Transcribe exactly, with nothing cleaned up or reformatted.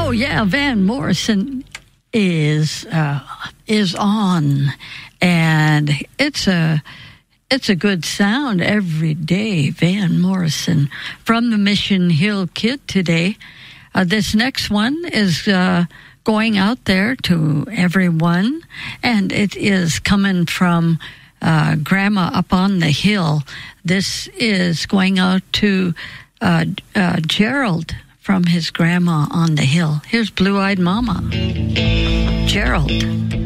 Oh, yeah, Van Morrison is uh, is on, and it's a it's a good sound every day. Van Morrison from the Mission Hill Kid today. Uh, this next one is uh, going out there to everyone, and it is coming from uh, Grandma up on the hill. This is going out to uh, uh, Gerald from his grandma on the hill. Here's Blue-Eyed Mama. Gerald.